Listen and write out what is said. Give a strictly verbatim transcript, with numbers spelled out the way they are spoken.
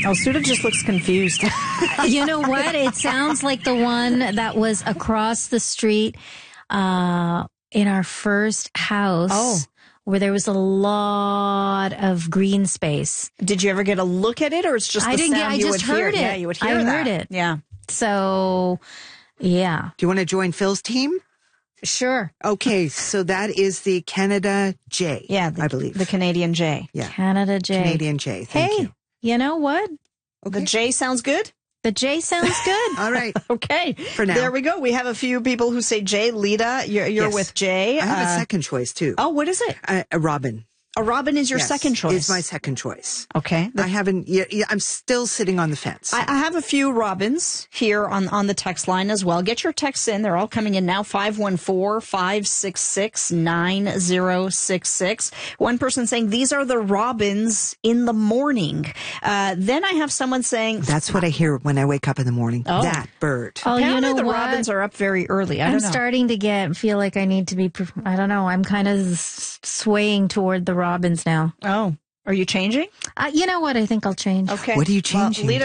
Oh, Suda just looks confused. You know what? It sounds like the one that was across the street uh, in our first house. Oh. Where there was a lot of green space. Did you ever get a look at it, or it's just the I didn't sound get, I you just would heard hear? it. Yeah, you would hear I that. heard it. Yeah. So, yeah. Do you want to join Phil's team? Sure. Okay, so that is the Canada J. Yeah, the, I believe. the Canadian J. Yeah. Canada J. Canadian J. Thank hey, you. you know what? Okay. The J sounds good? The J sounds good. All right. Okay. For now. There we go. We have a few people who say J. Lita, you're, you're Yes. with J. I have Uh, a second choice, too. Oh, what is it? Uh, a Robin. A Robin is your Yes, second choice. It's my second choice. Okay. I haven't, yeah, yeah, I'm still sitting on the fence. I, I have a few Robins here on, on the text line as well. Get your texts in. They're all coming in now. five one four, five six six, nine zero six six. One person saying, these are the Robins in the morning. Uh, then I have someone saying... That's what I hear when I wake up in the morning. Oh. That bird. Oh, you Apparently know the what? Robins are up very early. I I'm don't know. starting to get feel like I need to be. I don't know. I'm kind of s- swaying toward the Robins now. Oh, are you changing? Uh, you know what? I think I'll change. Okay. What are you Well, changing? Lita